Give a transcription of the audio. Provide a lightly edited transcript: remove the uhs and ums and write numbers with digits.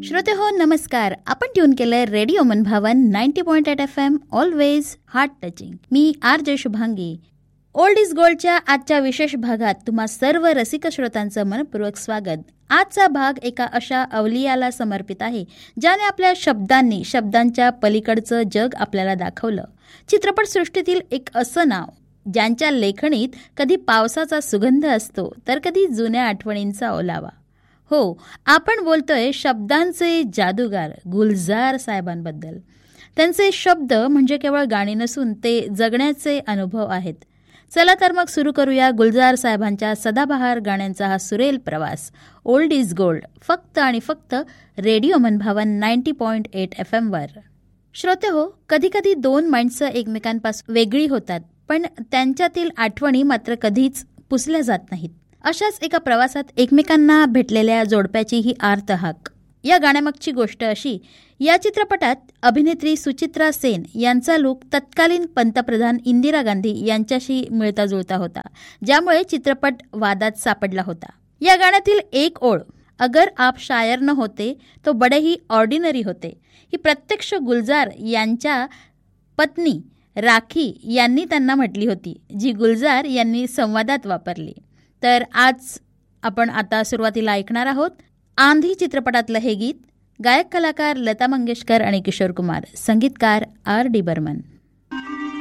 श्रोते हो नमस्कार. आपण ट्यून केलंय रेडिओ मनभावन 90.8 FM, always heart touching. Me RJ Shubhangi. Old is गोल्डच्या आजच्या विशेष भागात तुम्हा सर्व रसिक श्रोतांचं मनपूर्वक स्वागत. आजचा भाग एका अशा अवलियाला समर्पित आहे ज्याने आपल्या शब्दांनी शब्दांच्या पलीकडचं जग आपल्याला दाखवलं. चित्रपटसृष्टीतील एक असं नाव ज्यांच्या लेखणीत कधी पावसाचा सुगंध असतो तर कधी जुन्या आठवणींचा ओलावा. हो, आपण बोलतोय शब्दांचे जादूगार गुलजार साहेबांबद्दल. त्यांचे शब्द म्हणजे केवळ गाणी नसून ते जगण्याचे अनुभव आहेत. चला तर मग सुरू करूया गुलजार साहेबांच्या सदाबहार गाण्यांचा हा सुरेल प्रवास. ओल्ड इज गोल्ड, फक्त आणि फक्त रेडिओ मनभावन 90.8 FM वर. श्रोते हो, कधी कधी दोन माणसं एकमेकांपासून वेगळी होतात, पण त्यांच्यातील आठवणी मात्र कधीच पुसल्या जात नाहीत. अशाच एका प्रवासात एकमेकांना भेटलेल्या जोडप्याची ही आर्त हाक. या गाण्यामागची गोष्ट अशी, या चित्रपटात अभिनेत्री सुचित्रा सेन यांचा लूक तत्कालीन पंतप्रधान इंदिरा गांधी यांच्याशी मिळता जुळता होता, ज्यामुळे चित्रपट वादात सापडला होता. या गाण्यातील एक ओळ, अगर आप शायर न होते तो बडे ही ऑर्डिनरी होते, ही प्रत्यक्ष गुलजार यांच्या पत्नी राखी यांनी त्यांना म्हटली होती, जी गुलजार यांनी संवादात वापरली. तर आज आपण आता सुरुवातीला ऐकणार आहोत आंधी चित्रपटातलं हे गीत. गायक कलाकार लता मंगेशकर आणि किशोर कुमार, संगीतकार RD बर्मन.